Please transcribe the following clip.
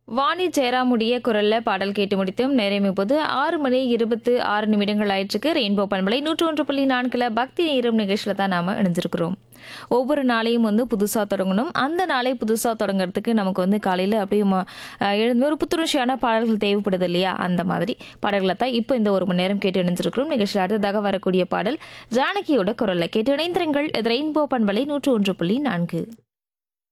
வாணி ஜெயராமுடைய குரல்ல பாடல் கேட்டு முடித்தும் நேரம் இப்போது 6 மணி 26 நிமிடங்கள் ஆயிடுச்சுக்கு. ரெயின்போ பண்பலை 101.4 பக்தி நேரம் நிகழ்ச்சியில தான் நாம இணைஞ்சிருக்கிறோம். ஒவ்வொரு நாளையும் புதுசா தொடங்கணும். அந்த நாளை புதுசா தொடங்குறதுக்கு நமக்கு காலையில அப்படியே எழுந்து ஒரு புத்துணர்ச்சியான பாடல்கள் தேவைப்படுது இல்லையா? அந்த மாதிரி பாடல்களை தான் இப்போ இந்த 1 மணி நேரம் கேட்டு இணைஞ்சிருக்கிறோம். நிகழ்ச்சியில் அடுத்ததாக வரக்கூடிய பாடல் ஜானகியோட குரல்ல கேட்டு இணைந்திருங்கள். இது ரெயின்போ பண்பலை 101.4.